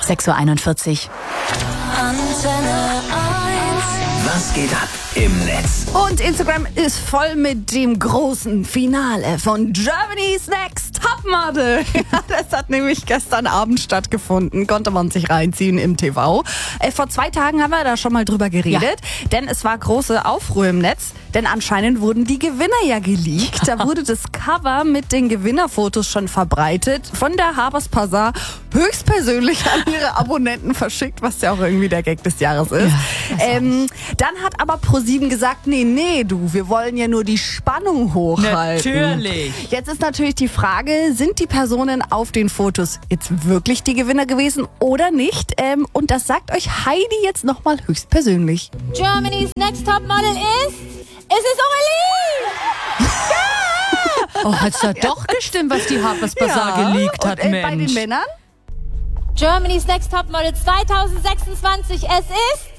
6:41 Uhr. Antenne 1. Was geht ab im Netz? Und Instagram ist voll mit dem großen Finale von Germany's Next Topmodel. Ja, das hat nämlich gestern Abend stattgefunden. Konnte man sich reinziehen im TV. Vor 2 Tagen haben wir da schon mal drüber geredet. Denn es war große Aufruhr im Netz. Denn anscheinend wurden die Gewinner ja geleakt. Da wurde das Cover mit den Gewinnerfotos schon verbreitet. Von der Harper's Bazaar höchstpersönlich an ihre Abonnenten verschickt. Was ja auch irgendwie der Gag des Jahres ist. Dann hat aber ProSieben gesagt, nee, wir wollen ja nur die Spannung hochhalten. Natürlich. Jetzt ist natürlich die Frage, sind die Personen auf den Fotos jetzt wirklich die Gewinner gewesen oder nicht? Und das sagt euch Heidi jetzt nochmal höchstpersönlich. Germany's Next Topmodel ist... Es ist Aurelie! Oh, hat's da doch gestimmt, was die Harper's Bazaar geleakt hat, und, Mensch. bei den Männern? Germany's Next Topmodel 2026. Es ist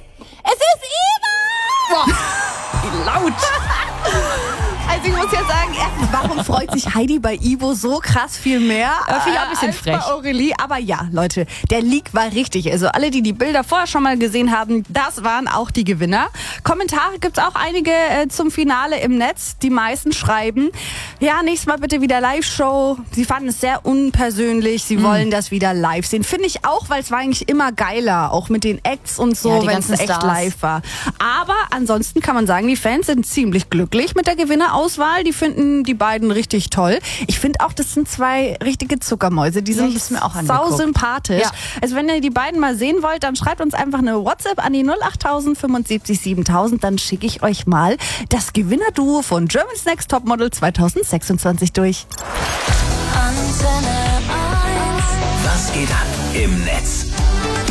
Eva! Wie laut! Also ich muss ja sagen, erstens, warum freut sich Heidi bei Ivo so krass viel mehr Finde ich auch ein bisschen als frech. bei Aurelie? Aber ja, Leute, der Leak war richtig. Also alle, die die Bilder vorher schon mal gesehen haben, das waren auch die Gewinner. Kommentare gibt's auch einige zum Finale im Netz. Die meisten schreiben, ja, nächstes Mal bitte wieder Live-Show. Sie fanden es sehr unpersönlich. Sie wollen das wieder live sehen. Finde ich auch, weil es war eigentlich immer geiler. Auch mit den Acts und so, Ja, die wenn es ganzen echt Stars. live war. Aber ansonsten kann man sagen, die Fans sind ziemlich glücklich mit der Gewinnerauswahl. Die finden die beiden richtig toll. Ich finde auch, das sind 2 richtige Zuckermäuse. Die sind ich hab's mir auch sau angeguckt. sympathisch. Ja. Also wenn ihr die beiden mal sehen wollt, dann schreibt uns einfach eine WhatsApp an die 08000 75 7000. Dann schicke ich euch mal das Gewinnerduo von Germany's Next Topmodel 2026 durch. Antenne 1. Was geht ab im Netz?